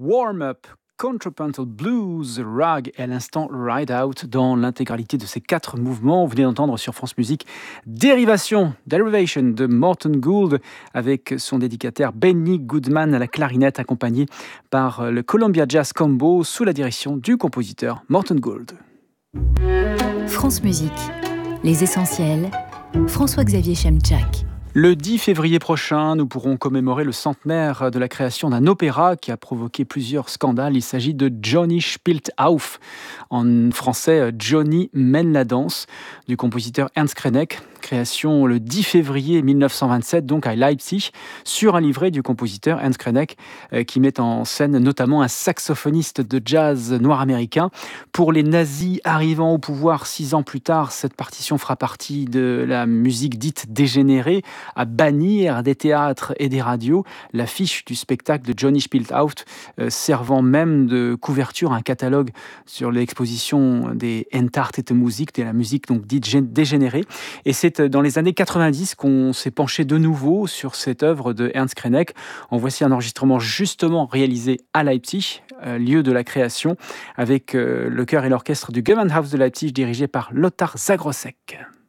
Warm-up, Contrapuntal Blues, Rag et à l'instant Ride Out dans l'intégralité de ces 4 mouvements. Vous venez d'entendre sur France Musique Dérivation, Derivation de Morten Gould avec son dédicataire Benny Goodman à la clarinette accompagné par le Columbia Jazz Combo sous la direction du compositeur Morten Gould. France Musique, les essentiels, François-Xavier Chemchak. Le 10 février prochain, nous pourrons commémorer le centenaire de la création d'un opéra qui a provoqué plusieurs scandales. Il s'agit de Johnny Spielt auf, en français Johnny mène la danse, du compositeur Ernst Krenek. Création le 10 février 1927, donc à Leipzig, sur un livret du compositeur Ernst Krenek, qui met en scène notamment un saxophoniste de jazz noir américain. Pour les nazis arrivant au pouvoir 6 ans plus tard, cette partition fera partie de la musique dite dégénérée, à bannir des théâtres et des radios l'affiche du spectacle de Johnny Spielt auf, servant même de couverture à un catalogue sur l'exposition des Entartete Musik, de la musique donc dite dégénérée. Et c'est dans les années 90 qu'on s'est penché de nouveau sur cette œuvre de Ernst Krenek. En voici un enregistrement justement réalisé à Leipzig, lieu de la création, avec le chœur et l'orchestre du Gewandhaus de Leipzig dirigé par Lothar Zagrossek.